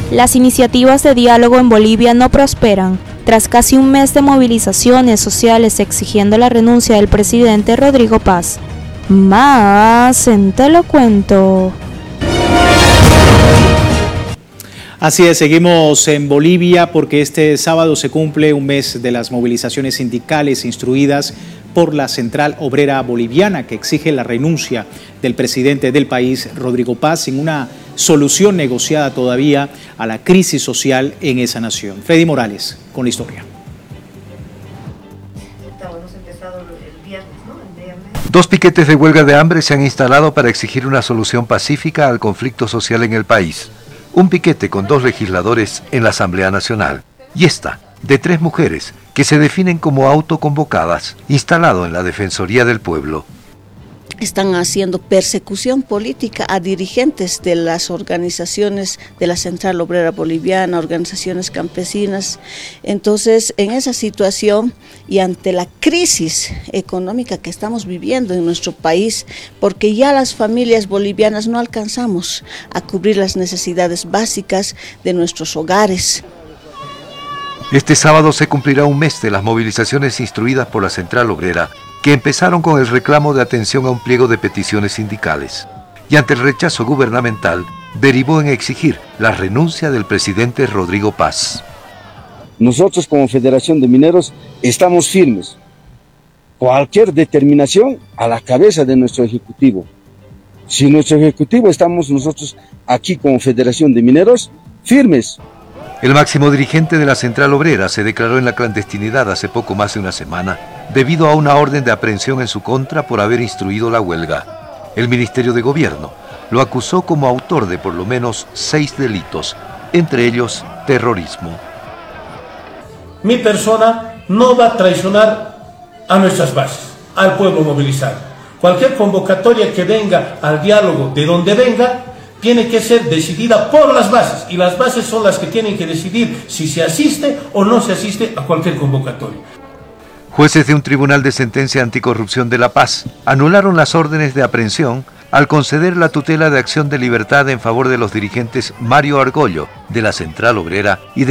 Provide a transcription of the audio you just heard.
Las iniciativas de diálogo en Bolivia no prosperan, tras casi un mes de movilizaciones sociales exigiendo la renuncia del presidente Rodrigo Paz. Más en Te lo cuento. Así es, seguimos en Bolivia porque este sábado se cumple un mes de las movilizaciones sindicales instruidas por la Central Obrera Boliviana, que exige la renuncia del presidente del país, Rodrigo Paz, sin una solución negociada todavía a la crisis social en esa nación. Freddy Morales con la historia. Dos piquetes de huelga de hambre se han instalado para exigir una solución pacífica al conflicto social en el país. Un piquete con 2 legisladores en la Asamblea Nacional y esta de 3 mujeres que se definen como autoconvocadas, instalado en la Defensoría del Pueblo. Están haciendo persecución política a dirigentes de las organizaciones de la Central Obrera Boliviana, organizaciones campesinas. Entonces, en esa situación y ante la crisis económica que estamos viviendo en nuestro país, porque ya las familias bolivianas no alcanzamos a cubrir las necesidades básicas de nuestros hogares. Este sábado se cumplirá un mes de las movilizaciones instruidas por la Central Obrera, que empezaron con el reclamo de atención a un pliego de peticiones sindicales y ante el rechazo gubernamental derivó en exigir la renuncia del presidente Rodrigo Paz. Nosotros como Federación de Mineros estamos firmes. Cualquier determinación a la cabeza de nuestro Ejecutivo. Si nuestro Ejecutivo estamos nosotros aquí como Federación de Mineros firmes. El máximo dirigente de la Central Obrera se declaró en la clandestinidad hace poco más de una semana debido a una orden de aprehensión en su contra por haber instruido la huelga. El Ministerio de Gobierno lo acusó como autor de por lo menos 6 delitos, entre ellos terrorismo. Mi persona no va a traicionar a nuestras bases, al pueblo movilizado. Cualquier convocatoria que venga al diálogo de donde venga, tiene que ser decidida por las bases, y las bases son las que tienen que decidir si se asiste o no se asiste a cualquier convocatoria. Jueces de un tribunal de sentencia anticorrupción de La Paz anularon las órdenes de aprehensión al conceder la tutela de acción de libertad en favor de los dirigentes Mario Argollo, de la Central Obrera, y de